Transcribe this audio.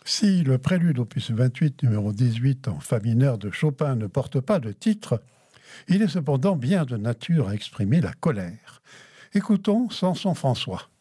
Si le prélude opus 28, numéro 18, en fa mineur de Chopin ne porte pas de titre, il est cependant bien de nature à exprimer la colère. Écoutons Samson François.